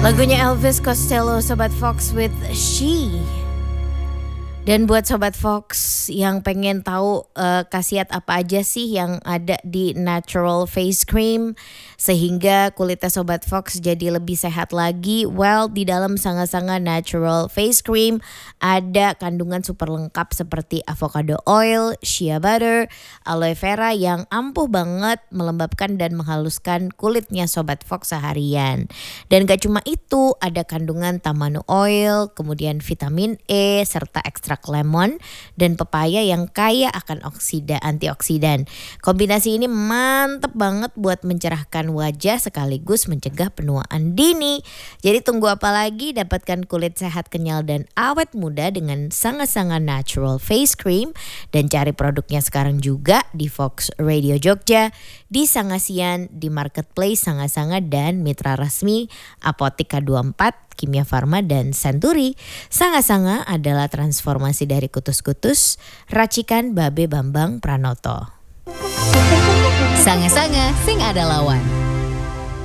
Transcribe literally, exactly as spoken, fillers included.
Lagunya Elvis Costello, Sobat Fox with She. Dan buat Sobat Fox yang pengen tahu uh, khasiat apa aja sih yang ada di Natural Face Cream sehingga kulitnya Sobat Fox jadi lebih sehat lagi. Well, di dalam Sanga-Sanga Natural Face Cream ada kandungan super lengkap seperti avocado oil, shea butter, aloe vera yang ampuh banget melembabkan dan menghaluskan kulitnya Sobat Fox seharian. Dan gak cuma itu, ada kandungan tamanu oil, kemudian vitamin E serta ekstrak lemon dan pepaya yang kaya akan oksida antioksidan. Kombinasi ini mantep banget buat mencerahkan wajah sekaligus mencegah penuaan dini. Jadi tunggu apa lagi, dapatkan kulit sehat, kenyal dan awet muda dengan Sanga-Sanga Natural Face Cream dan cari produknya sekarang juga di Fox Radio Jogja, di Sangasian, di Marketplace Sanga-Sanga dan mitra resmi Apotek K dua puluh empat, Kimia Farma dan Santuri. Sanga-Sanga adalah transformasi dari kutus-kutus, racikan Babe Bambang Pranoto. Sanga-Sanga sing ada lawan.